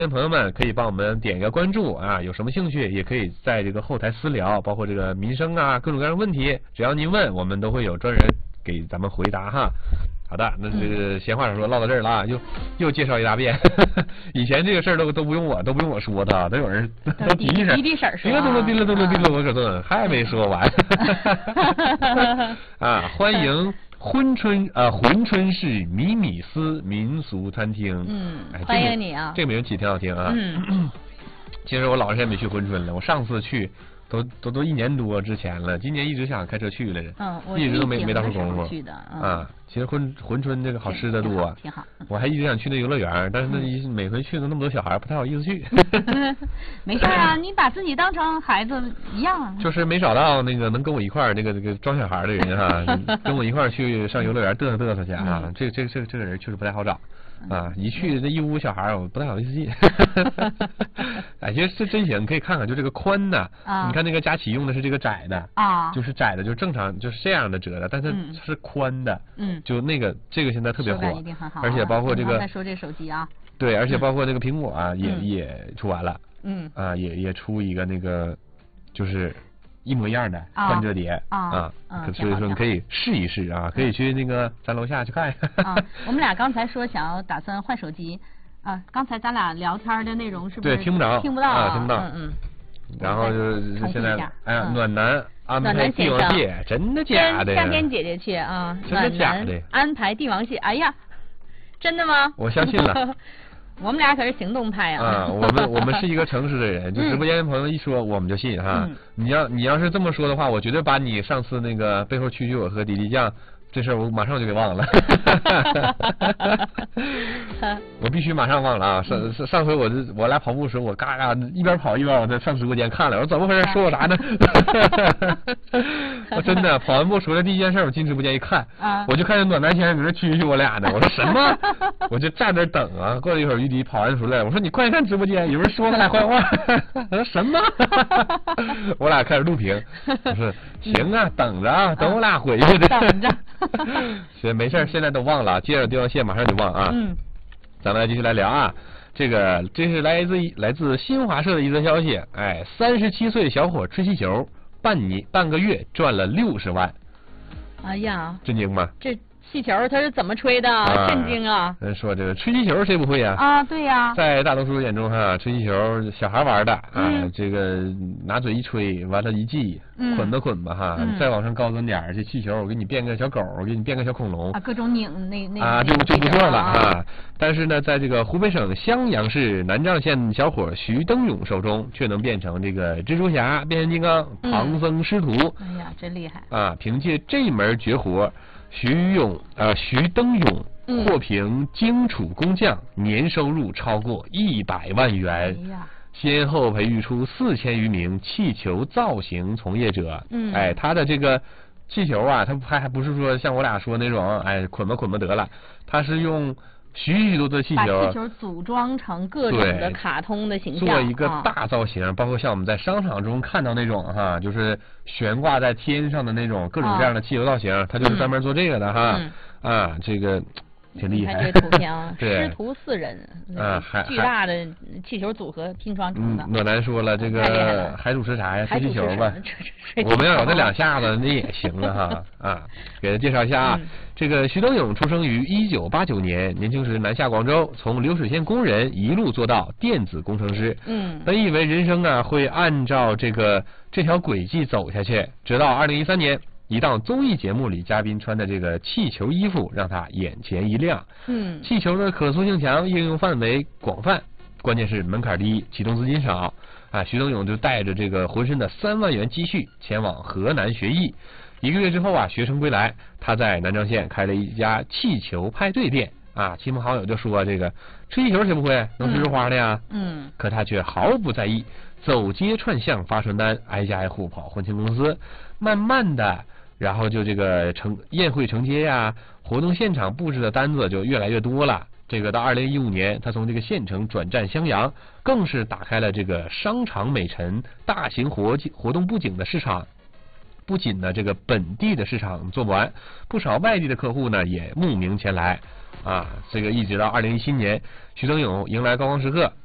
朋友们可以帮我们点个关注啊，有什么兴趣也可以在这个后台私聊，包括这个民生啊各种各样的问题，只要您问，我们都会有专人给咱们回答哈。好的，那这个闲话少说，唠到这儿了啊，又介绍一大遍。以前这个事儿都不用我说的，都有人都提一声， 滴婶说， 滴了，我可都还没说完。啊，欢迎珲春市米米斯民俗餐厅。 欢迎你啊！ 这个名起挺好听啊。其实我老长时间没去珲春了，我上次去都1年多之前了，今年一直想开车去来着。 我一直都没搭出功夫去的啊。其实珲春这个好吃的多， 挺好。 我还一直想去那游乐园，但是那每回去都那么多小孩，不太好意思去。 没事啊，你把自己当成孩子一样。 就是没找到那个能跟我一块儿这个装小孩的人哈，跟我一块儿去上游乐园嘚瑟去啊。这个人确实不太好找。啊，一去那一屋小孩我不太好意思进。哎，其实这真行，可以看看，就这个宽的，你看那个佳琦用的是这个窄的啊，就是窄的，就正常就是这样的折的，但是它是宽的，就这个现在特别火，而且包括这个， 再说这手机啊， 对，而且包括那个苹果啊，也出完了，也出一个那个就是一模一样的宽折叠所以说你可以试一试啊，可以去那个咱楼下去看。 我们俩刚才说想要打算换手机啊，刚才咱俩聊天的内容是不是？ 对，听不到， 听不到。 然后就是现在，哎呀，暖男安排帝王蟹，真的假的？ 夏天姐姐去啊， 真的假的？ 安排帝王蟹，哎呀，真的吗？ 我相信了。 我们俩可是行动派啊！ 我们是一个诚实的人，就直播间的朋友一说我们就信哈。你要是这么说的话，我绝对把你上次那个背后蛐我和迪迪酱这事儿我马上就给忘了。我必须马上忘了啊！上回我俩跑步的时候，我嘎嘎一边跑一边我在上直播间看了，我说怎么回事？说我啥呢？我真的跑完步出来第一件事，我进直播间一看，我就看见暖男先生搁那蛐我俩呢。我说什么？我就站那等啊。过了一会儿，玉迪跑完出来，我说你快看直播间，有人说他俩坏话。他说什么？我俩开始录屏。我说行啊，等着啊，等我俩回去的。 等着。 行，没事，现在都忘了，接着帝王蟹马上就忘啊。咱们继续来聊啊。这是来自新华社的一则消息，哎，37岁小伙吹气球，半个月赚了60万。 哎呀， 震惊吗？ 这气球他是怎么吹的？震惊啊！ 说这个吹气球谁不会呀？ 啊，对呀。 在大多数眼中哈，吹气球小孩玩的啊，这个拿嘴一吹，完了一系，捆吧哈，再往上高端点，这气球我给你变个小狗，我给你变个小恐龙啊，各种拧就不错了啊。但是呢，在这个湖北省襄阳市南丈县小伙徐登勇手中，却能变成这个蜘蛛侠、变形金刚、唐僧师徒。 哎呀，真厉害啊！凭借这门绝活，徐登勇获评荆楚工匠，年收入超过100万元。先后培育出4000余名气球造型从业者。哎，他的这个气球啊，他还不是说像我俩说那种，哎，捆吧得了，他是用许多的气球， 把气球组装成各种的卡通的形象， 做一个大造型，包括像我们在商场中看到那种哈，就是悬挂在天上的那种各种各样的气球造型，他就是专门做这个的哈。这个挺厉害。 你看这个图片啊， 师徒4人，巨大的气球组合拼装成的。 暖男说了，这个还主持啥呀？吹气球吧。我们要有这2下子，那也行了哈。给他介绍一下啊，这个徐登勇出生于1989年，年轻时南下广州，从流水线工人一路做到电子工程师。本以为人生啊会按照这条轨迹走下去，直到2013年。一档综艺节目里，嘉宾穿的这个气球衣服让他眼前一亮。气球的可塑性强，应用范围广泛，关键是门槛低，启动资金少。徐登勇就带着这个浑身的3万元积蓄前往河南学艺。1个月之后啊，学成归来，他在南昌县开了一家气球派对店。亲朋好友就说这个吹气球谁不会，能吹出花的呀。可他却毫不在意，走街串巷发传单，挨家挨户跑婚庆公司，慢慢的。然后就这个宴会承接呀，活动现场布置的单子就越来越多了。这个到2015年，他从这个县城转战襄阳，更是打开了这个商场美陈、大型活动布景的市场。不仅呢这个本地的市场做不完，不少外地的客户呢也慕名前来。这个一直到2017年，徐登勇迎来高光时刻，